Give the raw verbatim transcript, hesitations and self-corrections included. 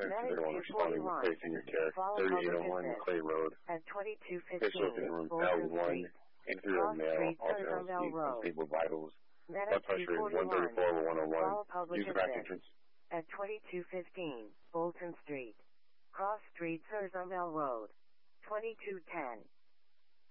Thanks to Medic everyone two responding with forty-one. placing your care. Follow thirty-eight public oh one assist. Clay Road. At twenty-two Patient in fifteen, room Bolton L one. Street. Eight-year-old Cross male. Street, Also on Thursdale speed. Road. Unstable vitals. Medic Blood two pressure is one forty-one. thirty-four over one oh one. Follow public Use the back assist. entrance. At twenty-two fifteen, Bolton Street. Cross Street, Thursdale Road. twenty-two ten.